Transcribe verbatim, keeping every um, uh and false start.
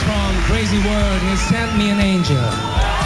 from Crazy World, he sent me an angel.